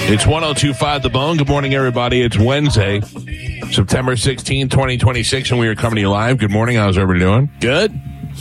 It's 102.5 The Bone. Good morning, everybody. It's Wednesday, September 16, 2026, and we are coming to you live. Good morning. How's everybody doing? Good.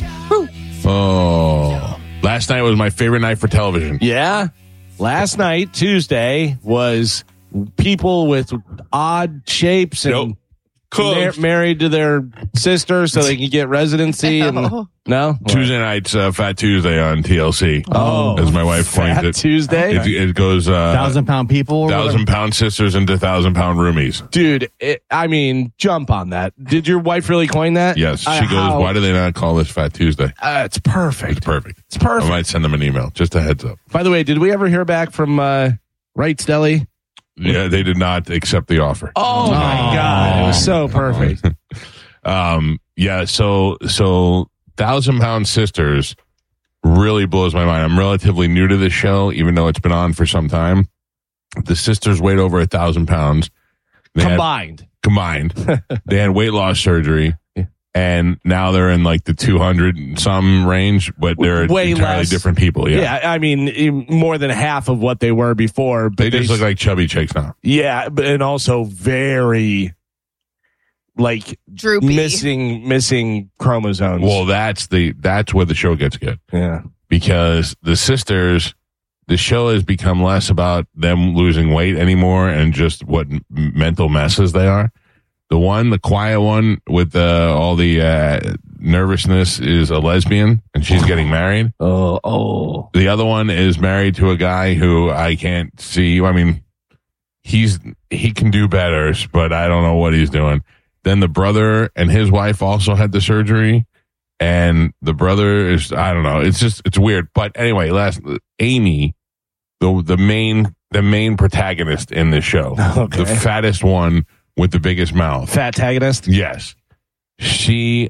Oh, last night was my favorite night for television. Yeah. Last night, Tuesday, was people with odd shapes and married to their sister so they can get residency. And, no? Tuesday night's Fat Tuesday on TLC. Oh. As my wife coined it. Tuesday? It goes 1,000-pound people. 1,000-pound sisters into 1,000-pound roomies. Dude, jump on that. Did your wife really coin that? Yes. She goes, why do they not call this Fat Tuesday? It's perfect. It's perfect. It's perfect. I might send them an email. Just a heads up. By the way, did we ever hear back from Wright's Deli? Yeah, they did not accept the offer. Oh my God. It was so perfect. Yeah, so 1,000-pound sisters really blows my mind. I'm relatively new to the show, even though it's been on for some time. The sisters weighed over 1,000 pounds. Combined. They had weight loss surgery, and now they're in like the 200 and some range, but they're way entirely less. different people. Yeah, I mean, more than half of what they were before. But They just look like chubby chicks now. Yeah, and also very, like, droopy, missing chromosomes. Well, that's where the show gets good. Yeah, because the sisters, the show has become less about them losing weight anymore and just what mental messes they are. The quiet one with all the nervousness is a lesbian, and she's getting married. Oh. The other one is married to a guy who I can't see. I mean, he can do better, but I don't know what he's doing. Then the brother and his wife also had the surgery, and the brother is, I don't know. It's weird. But anyway, Amy, the main protagonist in this show, okay. The fattest one with the biggest mouth. Fat-tagonist? Yes. She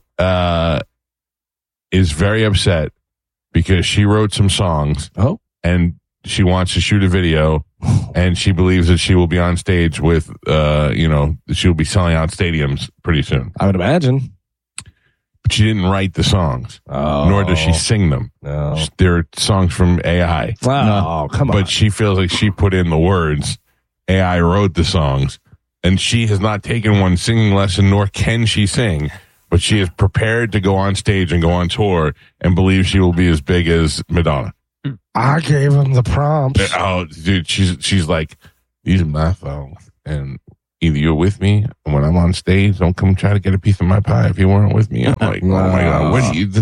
is very upset because she wrote some songs. Oh. And she wants to shoot a video, and she believes that she will be on stage with, she will be selling out stadiums pretty soon. I would imagine. But she didn't write the songs, nor does she sing them. No. They're songs from AI. Oh, come on. But she feels like she put in the words. AI wrote the songs. And she has not taken one singing lesson, nor can she sing. But she is prepared to go on stage and go on tour and believes she will be as big as Madonna. I gave him the prompts. Oh, dude, she's like, these are my songs. And either you're with me, and when I'm on stage, don't come try to get a piece of my pie if you weren't with me. I'm like, oh my God. The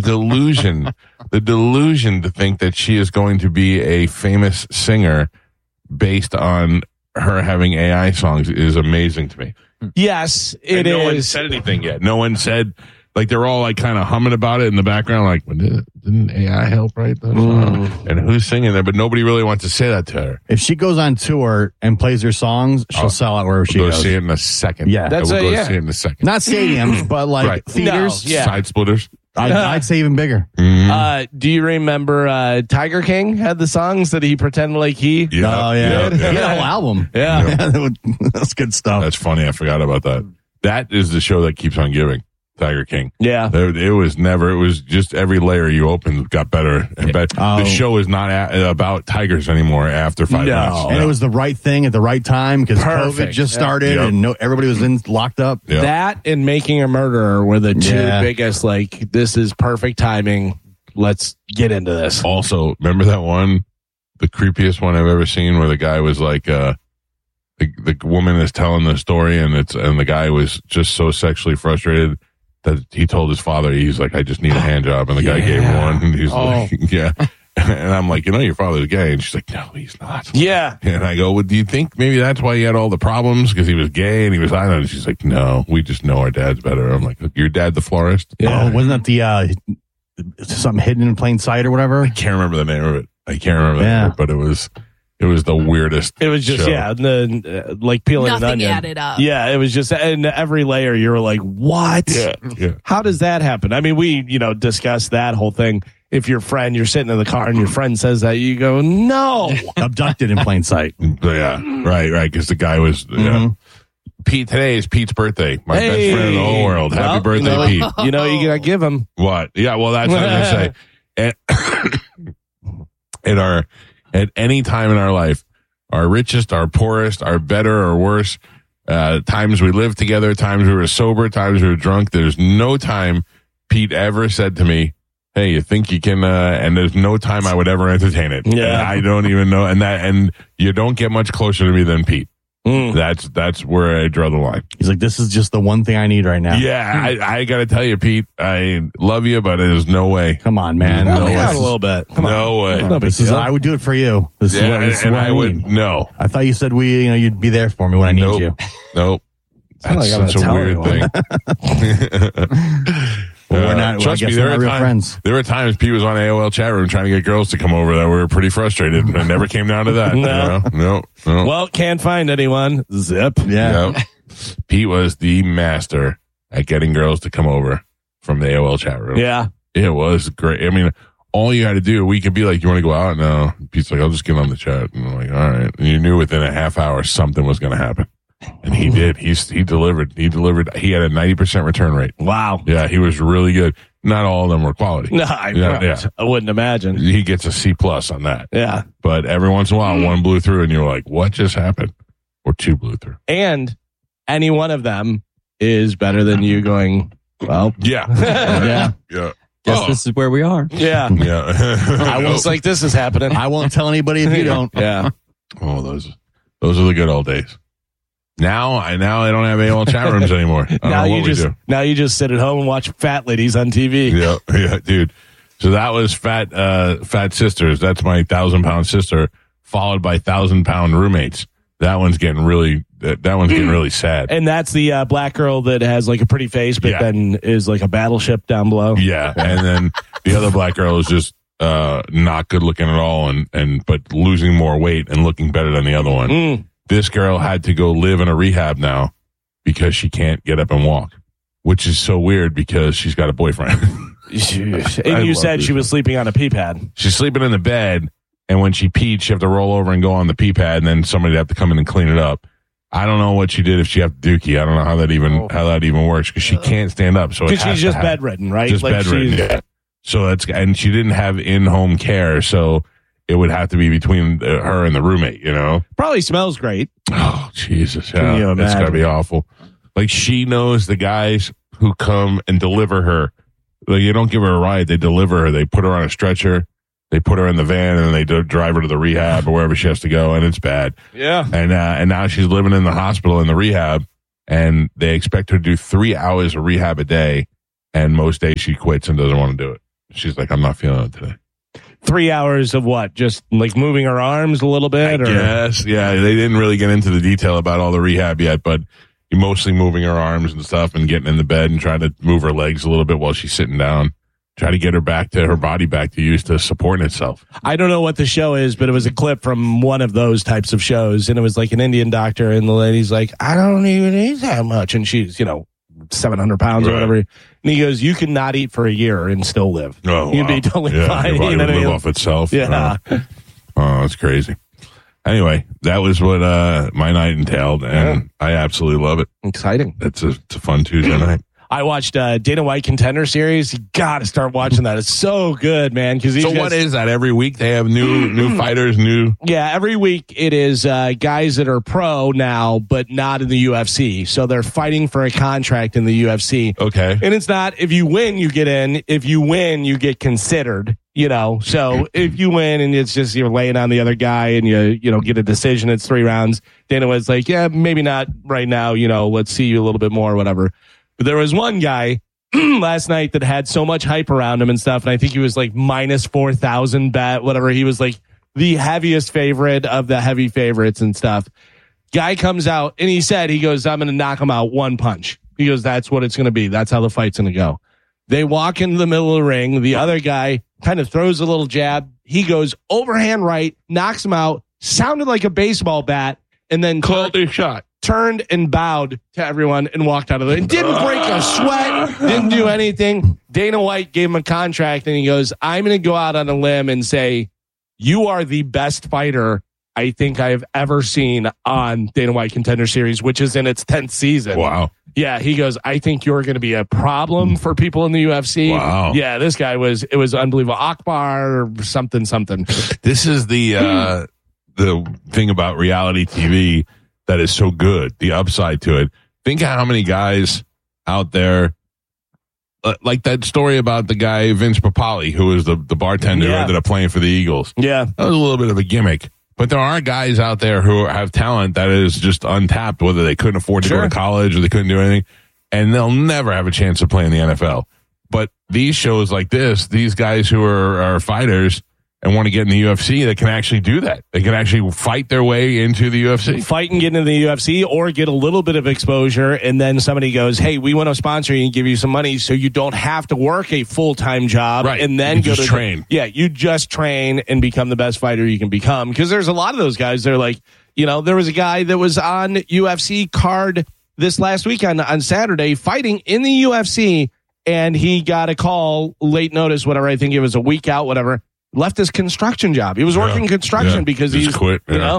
delusion to think that she is going to be a famous singer based on her having AI songs is amazing to me. Yes, it is. No one said anything yet. No one said, like, they're all like kind of humming about it in the background, like, well, didn't AI help write those songs? And who's singing there? But nobody really wants to say that to her. If she goes on tour and plays her songs, she'll sell out wherever she goes. goes. See it in a second. Yeah. We'll go see it in a second. Not stadiums, but like Right. theaters. No, yeah. Side splitters. I'd say even bigger. Do you remember Tiger King had the songs that he pretended like he? Yeah. Oh, yeah. Yeah. He had a whole album. Yeah. That's good stuff. That's funny. I forgot about that. That is the show that keeps on giving. Tiger King. Yeah. It was just every layer you opened got better and better. The show is not about tigers anymore after 5 minutes. And it was the right thing at the right time because COVID just started and everybody was locked up. Yep. That and Making a Murderer were the two biggest, like, this is perfect timing. Let's get into this. Also, remember that one, the creepiest one I've ever seen, where the guy was like, the woman is telling the story, and the guy was just so sexually frustrated that he told his father, he's like, I just need a hand job, and the guy gave him one, and he's like, yeah. And I'm like, your father's gay, and she's like, no, he's not. Yeah. And I go, well, do you think maybe that's why he had all the problems, because he was gay and he was, I don't know. And she's like, no, we just know our dad's better. I'm like, your dad the florist? Yeah. Oh, wasn't that the something hidden in plain sight or whatever? I can't remember the name of it. The name of it, but it was the weirdest. It was just, show. like peeling Nothing an onion. added up. Yeah, it was just, and every layer you were like, what? Yeah. How does that happen? I mean, we, discussed that whole thing. If you're saying in the car and your friend says that, you go, no. Abducted in plain sight. Yeah, right. Because the guy was, Pete, today is Pete's birthday. My best friend in the whole world. Happy birthday, Pete. You gotta give him. What? Yeah, well, that's what I was going to say. At any time in our life, our richest, our poorest, our better or worse, times we lived together, times we were sober, times we were drunk. There's no time Pete ever said to me, hey, you think you can, and there's no time I would ever entertain it. Yeah. I don't even know. And you don't get much closer to me than Pete. That's where I draw the line. He's like, this is just the one thing I need right now. Yeah, I got to tell you, Pete, I love you, but there's no way. Come on, man. No way. Out a little bit. No way. I would do it for you. This is what I would. No. I thought you said you'd be there for me when I need you. Nope. That's such a weird thing. Well, we're not. Trust me, we're not real friends. There were times Pete was on AOL chat room trying to get girls to come over that were pretty frustrated. It never came down to that. No. Well, can't find anyone. Zip. Yeah. Yep. Pete was the master at getting girls to come over from the AOL chat room. Yeah. It was great. I mean, all you had to do, we could be like, you want to go out? No. Pete's like, I'll just get on the chat. And I'm like, all right. And you knew within a half hour something was going to happen. And he did. He delivered. He had a 90% return rate. Wow. Yeah, he was really good. Not all of them were quality. No, I wouldn't imagine. He gets a C+ on that. Yeah. But every once in a while, one blew through and you're like, what just happened? Or two blew through. And any one of them is better than you going, well. Yeah. Yeah. Guess this is where we are. Yeah. I was like, this is happening. I won't tell anybody if you don't. Yeah. Oh, those are the good old days. Now I don't have AOL chat rooms anymore. Now you just sit at home and watch fat ladies on TV. Yeah, dude. So that was Fat Sisters. That's my 1,000-pound sister, followed by 1,000-pound roommates. That one's getting really sad. And that's the black girl that has like a pretty face, but then is like a battleship down below. Yeah, and then the other black girl is just not good looking at all, and but losing more weight and looking better than the other one. This girl had to go live in a rehab now because she can't get up and walk, which is so weird because she's got a boyfriend. And you said she was sleeping on a pee pad. She's sleeping in the bed, and when she peed, she have to roll over and go on the pee pad, and then somebody have to come in and clean it up. I don't know what she did if she had dookie. I don't know how that even works because she can't stand up. So because she's just bedridden, right? Just bedridden. Yeah. So and she didn't have in-home care, so it would have to be between her and the roommate, Probably smells great. Oh, Jesus. Yeah. It's got to be awful. Like, she knows the guys who come and deliver her. Like, you don't give her a ride. They deliver her. They put her on a stretcher. They put her in the van, and then they drive her to the rehab or wherever she has to go, and it's bad. Yeah. And now she's living in the hospital in the rehab, and they expect her to do 3 hours of rehab a day, and most days she quits and doesn't want to do it. She's like, I'm not feeling it today. 3 hours of what? Just like moving her arms a little bit? Yes. Yeah. They didn't really get into the detail about all the rehab yet, but mostly moving her arms and stuff and getting in the bed and trying to move her legs a little bit while she's sitting down. Try to get her body back to used to supporting itself. I don't know what the show is, but it was a clip from one of those types of shows. And it was like an Indian doctor. And the lady's like, I don't even eat that much. And she's, 700 pounds or whatever. And he goes, you can not eat for a year and still live. Oh, You'd be totally fine. Your body would live off itself. Yeah. Oh, that's crazy. Anyway, that was what my night entailed, and I absolutely love it. Exciting. It's a fun Tuesday night. I watched Dana White Contender Series. You got to start watching that. It's so good, man. What is that? Every week they have new fighters, Yeah, every week it is guys that are pro now, but not in the UFC. So they're fighting for a contract in the UFC. Okay. And it's not, if you win, you get in. If you win, you get considered, So if you win and it's just you're laying on the other guy and you get a decision, it's 3 rounds. Dana White's like, yeah, maybe not right now. Let's see you a little bit more or whatever. But there was one guy last night that had so much hype around him and stuff. And I think he was like minus 4,000 bet, whatever. He was like the heaviest favorite of the heavy favorites and stuff. Guy comes out and he goes, I'm going to knock him out one punch. He goes, that's what it's going to be. That's how the fight's going to go. They walk into the middle of the ring. The other guy kind of throws a little jab. He goes overhand right, knocks him out, sounded like a baseball bat, and then called a shot. Turned and bowed to everyone and walked out of there. Didn't break a sweat, didn't do anything. Dana White gave him a contract and he goes, I'm going to go out on a limb and say, you are the best fighter I think I have ever seen on Dana White Contender Series, which is in its 10th season. Wow. Yeah, he goes, I think you're going to be a problem for people in the UFC. Wow. Yeah, this guy it was unbelievable. Akbar or something. This is the the thing about reality TV that is so good, the upside to it. Think of how many guys out there, like that story about the guy, Vince Papale, who was the bartender who ended up playing for the Eagles. Yeah. That was a little bit of a gimmick. But there are guys out there who have talent that is just untapped, whether they couldn't afford to go to college or they couldn't do anything, and they'll never have a chance to play in the NFL. But these shows like this, these guys who are fighters and want to get in the UFC, they can actually do that. They can actually fight their way into the UFC. Fight and get into the UFC, or get a little bit of exposure, and then somebody goes, hey, we want to sponsor you and give you some money so you don't have to work a full-time job. Right. And then you just train. You just train and become the best fighter you can become. Because there's a lot of those guys, they're like, there was a guy that was on UFC card this last weekend on Saturday fighting in the UFC, and he got a call, late notice, whatever, I think it was a week out, whatever, left his construction job. He was working construction because he's quit.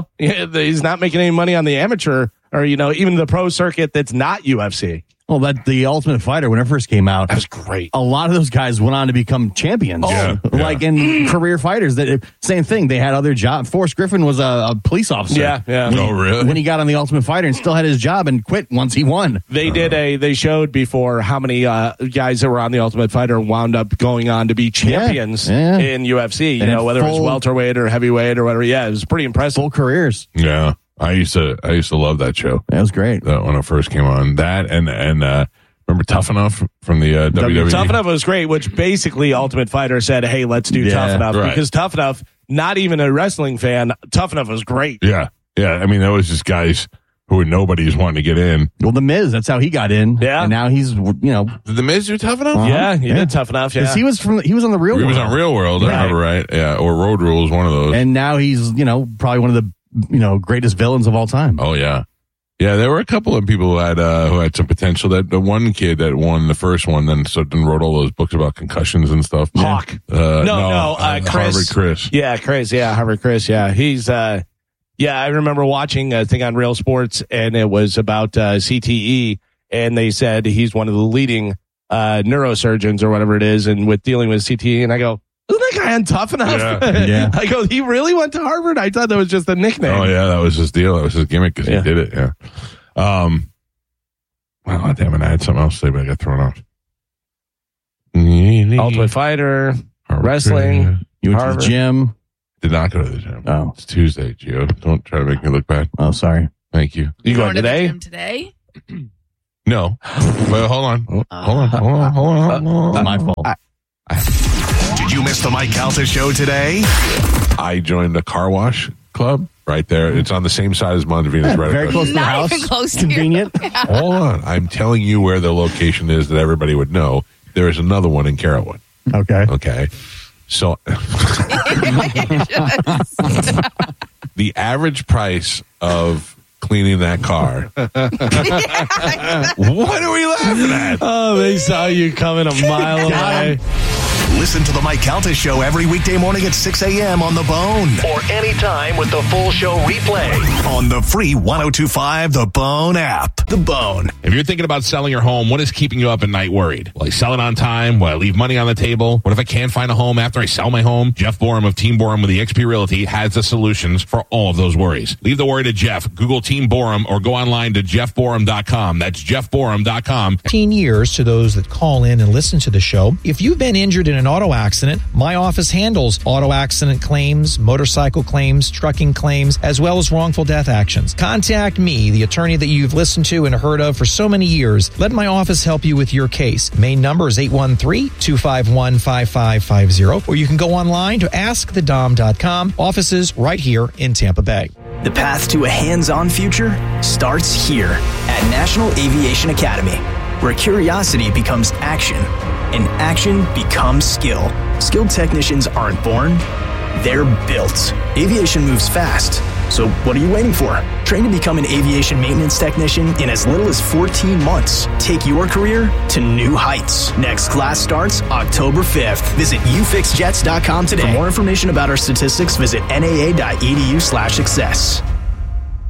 He's not making any money on the amateur or, even the pro circuit that's not UFC. Well, the Ultimate Fighter, when it first came out, that was great. A lot of those guys went on to become champions. Like in career fighters. Same thing. They had other jobs. Forrest Griffin was a police officer. Yeah. Really? When he got on the Ultimate Fighter and still had his job and quit once he won. They showed before how many guys that were on the Ultimate Fighter wound up going on to be champions in UFC. Whether it was welterweight or heavyweight or whatever. Yeah, it was pretty impressive. Full careers. Yeah. I used to love that show. That was great. When it first came on. That and remember Tough Enough from the WWE? Tough Enough was great, which basically Ultimate Fighter said, hey, let's do Tough Enough. Right. Because Tough Enough, not even a wrestling fan, Tough Enough was great. Yeah. I mean, that was just guys who were nobodies wanting to get in. Well, The Miz, that's how he got in. Yeah. And now he's, Did The Miz do Tough Enough? Yeah, he did Tough Enough, Because he was on the Real World. He was on Real World, I remember, right? Yeah, or Road Rules, one of those. And now he's, probably one of the greatest villains of all time. Oh yeah, there were a couple of people who had some potential. That the one kid that won the first one, then wrote all those books about concussions and stuff. Hawk. Chris. Harvard Chris. Yeah, Chris. Yeah, Harvard Chris. Yeah, he's. I remember watching a thing on Real Sports, and it was about CTE, and they said he's one of the leading neurosurgeons or whatever it is, and with dealing with CTE, and I go, isn't that guy on Tough Enough? Yeah. I go, he really went to Harvard? I thought that was just a nickname. Oh, yeah, that was his deal. That was his gimmick because he did it, Well, damn it, I had something else to say, but I got thrown off. Ultimate Fighter, Harvard, wrestling. You went to the gym. Did not go to the gym. Oh. It's Tuesday, Gio. Don't try to make me look bad. Oh, sorry. Thank you. You going today? To the gym today? No. Well, hold on. Hold on. My fault. Did you miss the Mike Calta show today? I joined a car wash club right there. It's on the same side as Mondavina's, right? Very close to the Not house. even close to Convenient. Hold on. I'm telling you where the location is that everybody would know. There is another one in Carrollwood. Okay. So the average price of cleaning that car. What are we laughing at? Oh, they saw you coming a mile away. Listen to the Mike Calta show every weekday morning at 6 a.m. on The Bone. Or anytime with the full show replay on the free 102.5 The Bone app. The Bone. If you're thinking about selling your home, what is keeping you up at night worried? Will I sell it on time? Will I leave money on the table? What if I can't find a home after I sell my home? Jeff Borum of Team Borum with eXp Realty has the solutions for all of those worries. Leave the worry to Jeff. Google Team Borum or go online to jeffborum.com. That's jeffborum.com. 15 years to those that call in and listen to the show. If you've been injured in an auto accident, my office handles auto accident claims, motorcycle claims, trucking claims, as well as wrongful death actions. Contact me, the attorney that you've listened to and heard of for so many years. Let my office help you with your case. Main number is 813-251-5550, or you can go online to askthedom.com. Offices right here in Tampa Bay. The path to a hands-on future starts here at National Aviation Academy, where curiosity becomes action and action becomes skill. Skilled technicians aren't born, they're built. Aviation moves fast, so what are you waiting for? Train to become an aviation maintenance technician in as little as 14 months. Take your career to new heights. Next class starts October 5th. Visit ufixjets.com today. For more information about our statistics, visit naa.edu/success. Hey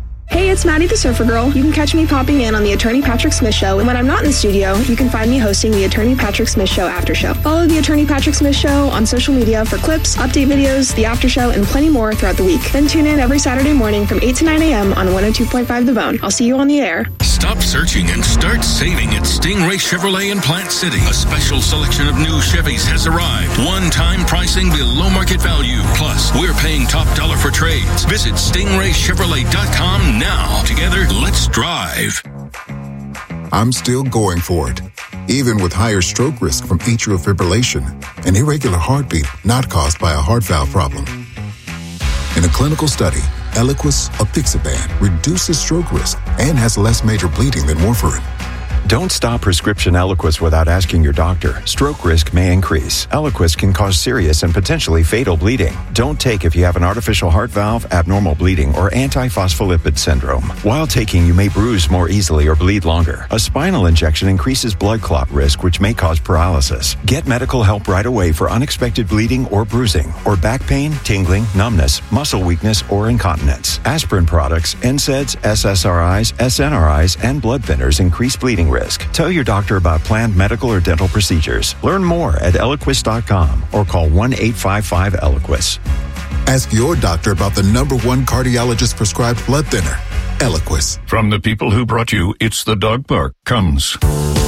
Hey, it's Maddie the Surfer Girl. You can catch me popping in on the Attorney Patrick Smith Show, and when I'm not in the studio, you can find me hosting the Attorney Patrick Smith Show After Show. Follow the Attorney Patrick Smith Show on social media for clips, update videos, the After Show, and plenty more throughout the week. Then tune in every Saturday morning from 8 to 9 a.m. on 102.5 The Bone. I'll see you on the air. Stop searching and start saving at Stingray Chevrolet in Plant City. A special selection of new Chevys has arrived. One-time pricing below market value. Plus, we're paying top dollar for trades. Visit StingrayChevrolet.com now. Together, let's drive. I'm still going for it, even with higher stroke risk from atrial fibrillation, an irregular heartbeat not caused by a heart valve problem. In a clinical study, Eliquis apixaban reduces stroke risk and has less major bleeding than warfarin. Don't stop prescription Eliquis without asking your doctor. Stroke risk may increase. Eliquis can cause serious and potentially fatal bleeding. Don't take if you have an artificial heart valve, abnormal bleeding, or antiphospholipid syndrome. While taking, you may bruise more easily or bleed longer. A spinal injection increases blood clot risk, which may cause paralysis. Get medical help right away for unexpected bleeding or bruising, or back pain, tingling, numbness, muscle weakness, or incontinence. Aspirin products, NSAIDs, SSRIs, SNRIs, and blood thinners increase bleeding risk. Tell your doctor about planned medical or dental procedures. Learn more at Eliquis.com or call 1-855-ELIQUIS. Ask your doctor about the #1 cardiologist-prescribed blood thinner, Eliquis. From the people who brought you It's the Dog Park comes